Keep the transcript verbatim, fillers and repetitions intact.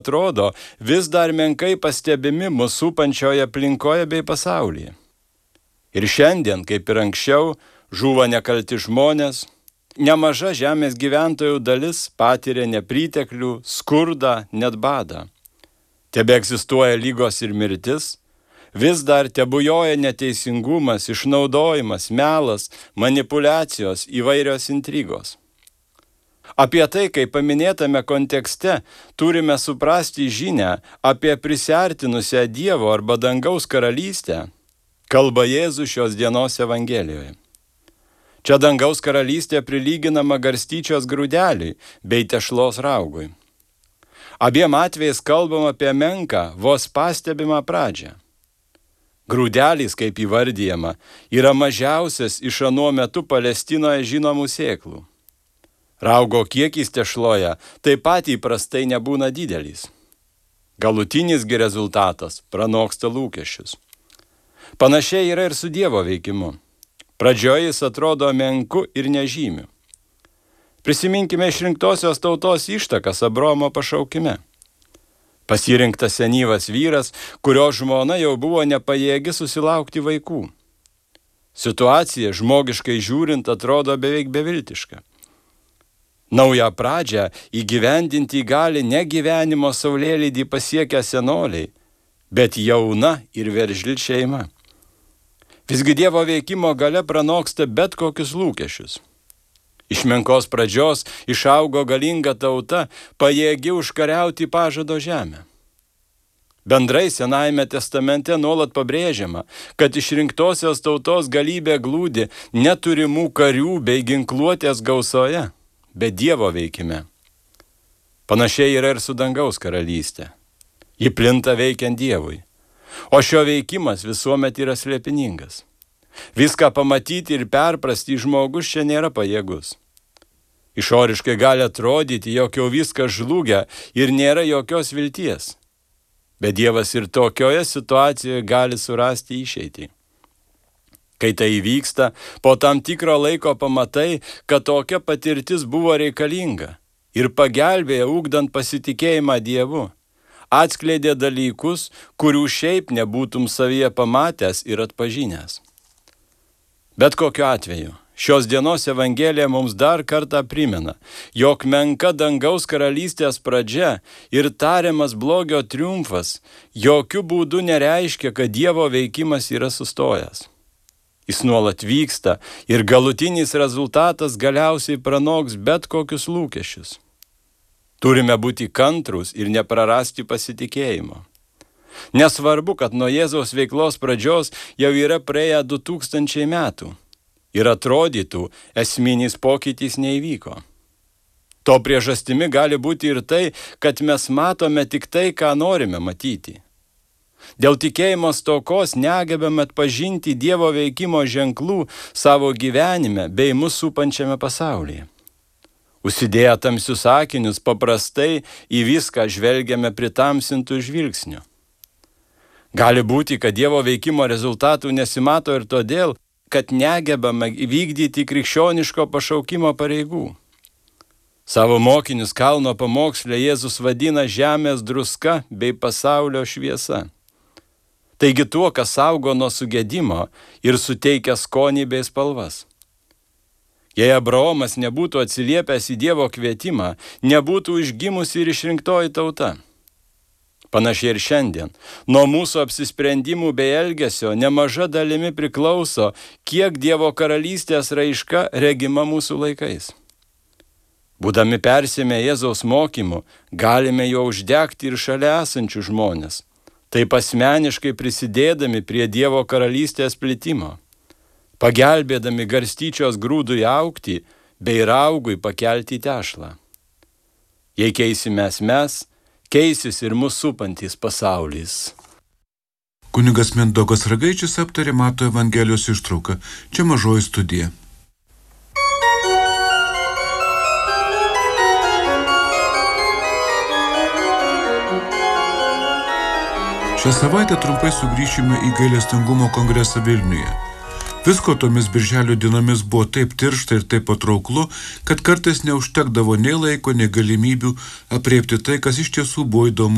atrodo vis dar menkai pastebimi mūsų supančioje aplinkoje bei pasaulyje. Ir šiandien, kaip ir anksčiau, žūva nekalti žmonės, nemaža žemės gyventojų dalis patiria nepriteklių, skurdą, net badą. Tebe egzistuoja lygos ir mirtis, vis dar tebujoja neteisingumas, išnaudojimas, melas, manipulacijos, įvairios intrigos. Apie tai, kaip paminėtame kontekste, turime suprasti žinią apie prisiartinusią Dievo arba dangaus karalystę, kalba Jėzus šios dienos Evangelijoje. Čia dangaus karalystė prilyginama garstyčios grūdeliui bei tešlos raugui. Abiem atvejais kalbam apie menką, vos pastebimą pradžią. Grūdelis, kaip įvardyjama, yra mažiausias iš anuo metu Palestinoje žinomų sėklų. Raugo kiekis tešloje taip pat įprastai nebūna didelis. Galutinis gi rezultatas pranoksta lūkesčius. Panašiai yra ir su Dievo veikimu. Pradžioje jis atrodo menku ir nežymiu. Prisiminkime išrinktosios tautos ištakas Abraomo pašaukime. Pasirinktas senyvas vyras, kurio žmona jau buvo nepajėgi susilaukti vaikų. Situacija, žmogiškai žiūrint, atrodo beveik beviltiška. Naują pradžią įgyvendinti gali ne gyvenimo saulėlydį pasiekę senoliai, bet jauna ir veržli šeima. Visgi Dievo veikimo galia pranoksta bet kokius lūkesčius. Iš menkos pradžios išaugo galinga tauta, pajėgi užkariauti pažado žemę. Bendrai Senajame testamente nuolat pabrėžiama, kad išrinktosios tautos galybė glūdi neturimų karių bei ginkluotės gausoje, bet Dievo veikime. Panašiai yra ir su dangaus karalystė. Ji plinta veikiant Dievui. O šio veikimas visuomet yra slėpiningas. Viską pamatyti ir perprasti žmogus čia nėra pajėgus. Išoriškai gali atrodyti, jog jau viskas žlugia ir nėra jokios vilties. Bet Dievas ir tokioje situacijoje gali surasti išeitį. Kai tai įvyksta, po tam tikro laiko pamatai, kad tokia patirtis buvo reikalinga ir pagelbėja ugdant pasitikėjimą Dievu. Atskleidė dalykus, kurių šiaip nebūtum savyje pamatęs ir atpažinęs. Bet kokiu atveju, šios dienos Evangelija mums dar kartą primena, jog menka dangaus karalystės pradžia ir tariamas blogio triumfas jokių būdų nereiškia, kad Dievo veikimas yra sustojęs. Jis nuolat vyksta ir galutinis rezultatas galiausiai pranoks bet kokius lūkesčius. Turime būti kantrūs ir neprarasti pasitikėjimo. Nesvarbu, kad nuo Jėzaus veiklos pradžios jau yra praėję du tūkstančiai metų ir atrodytų, esminis pokytis neįvyko. To priežastimi gali būti ir tai, kad mes matome tik tai, ką norime matyti. Dėl tikėjimo stokos negebame atpažinti Dievo veikimo ženklų savo gyvenime bei mus supančiame pasaulyje. Užsidėję tamsius akinius, paprastai į viską žvelgiame pritamsintų žvilgsnių. Gali būti, kad Dievo veikimo rezultatų nesimato ir todėl, kad negebame įvykdyti krikščioniško pašaukimo pareigų. Savo mokinius kalno pamoksle Jėzus vadina žemės druska bei pasaulio šviesa. Taigi tuo, kas saugo nuo sugedimo ir suteikia skonį bei spalvas. Jei Abraomas nebūtų atsiliepęs į Dievo kvietimą, nebūtų užgimusi ir išrinktoji tauta. Panašiai ir šiandien, nuo mūsų apsisprendimų bei elgesio nemaža dalimi priklauso, kiek Dievo karalystės raiška regima mūsų laikais. Būdami persėmę Jėzaus mokymu, galime jo uždegti ir šalia esančių žmonės, taip asmeniškai prisidėdami prie Dievo karalystės plitimo, pagelbėdami garstyčios grūdui augti bei raugui pakelti tešlą. Jei keisimės mes, keisis ir mūsų supantis pasaulis. Kunigas Mindaugas Ragaičius aptarė Mato Evangelijos ištrauką. Čia Mažoji studija. Šią savaitę trumpai sugrįšime į gailestingumo kongresą Vilniuje. Visko tomis birželio dienomis buvo taip tiršta ir taip patrauklu, kad kartais neužtekdavo nei laiko, nei galimybių apriepti tai, kas iš tiesų buvo įdomu